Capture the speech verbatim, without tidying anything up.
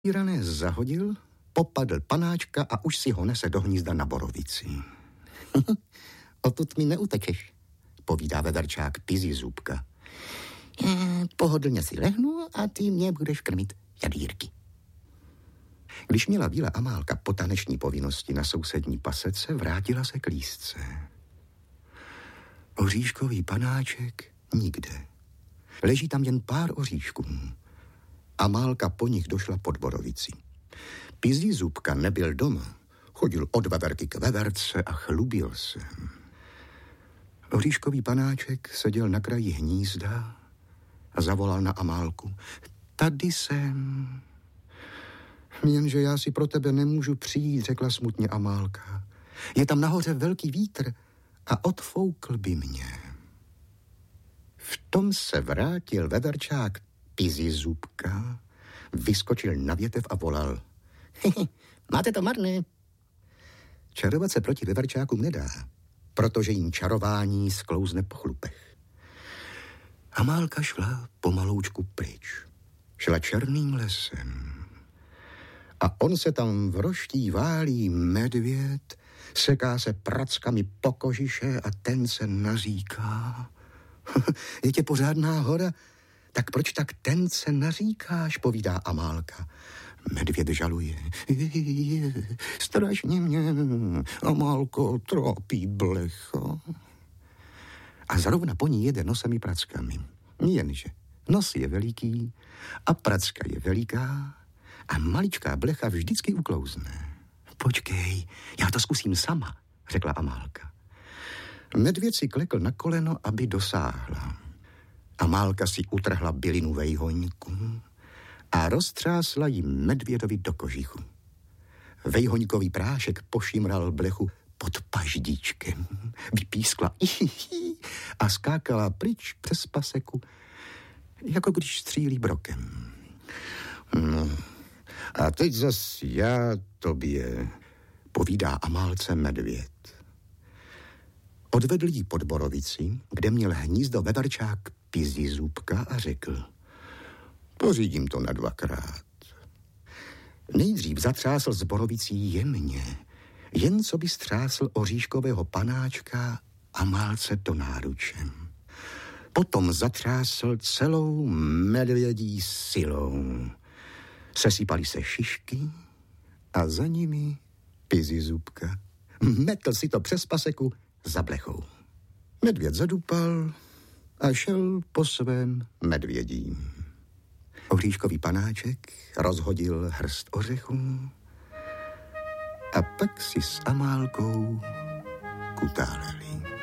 Ranec zahodil, popadl panáčka a už si ho nese do hnízda na borovici. Odtud mi neutečeš, povídá veverčák Pizí Zůbka. Pohodlně si lehnu a ty mě budeš krmit jadýrky. Když měla Bílá Amálka po taneční povinnosti na sousední pasece, vrátila se k lísce. Oříškový panáček nikde. Leží tam jen pár oříšků. Amálka po nich došla pod borovici. Pizí Zůbka nebyl doma. Chodil od veverky k veverce a chlubil se. Oříškový panáček seděl na kraji hnízda a zavolal na Amálku. Tady jsem. Jenže já si pro tebe nemůžu přijít, řekla smutně Amálka. Je tam nahoře velký vítr a odfoukl by mě. V tom se vrátil veverčák Pizí Zůbka, vyskočil na větev a volal. Máte to marné. Čarovat se proti veverčákům nedá, protože jim čarování sklouzne po chlupech. Amálka šla pomaloučku pryč. Šla černým lesem. A on se tam v roští válí medvěd, seká se prackami po kožiše a ten se naříká. Je tě pořádná hora, tak proč tak ten se naříkáš, povídá Amálka. Medvěd žaluje. Strašně mě, Amálko, trápí blecho. A zrovna po ní jede nosem i prackami. Jenže nos je veliký a pracka je veliká a maličká blecha vždycky uklouzne. Počkej, já to zkusím sama, řekla Amálka. Medvěd si klekl na koleno, aby dosáhla. Amálka si utrhla bylinu vejhoňku a roztřásla jí medvědovi do kožichu. Vejhoňkový prášek pošimral blechu pod paždíčkem. Vypískla ihihi a skákala pryč přes paseku, jako když střílí brokem. No, a teď zas já tobě, povídá Amálce medvěd. Odvedl jí pod borovici, kde měl hnízdo veverčák Pizí Zůbka a řekl. Pořídím to na dvakrát. Nejdřív zatřásl z borovicí jemně, jen co by střásl oříškového panáčka Amálce do náručem. Potom zatřásl celou medvědí silou. Sesypaly se šišky a za nimi Pizí Zůbka. Metl si to přes paseku za blechou. Medvěd zadupal a šel po svém medvědím. Oříškový panáček rozhodil hrst ořechů a pak si s Amálkou kutáleli.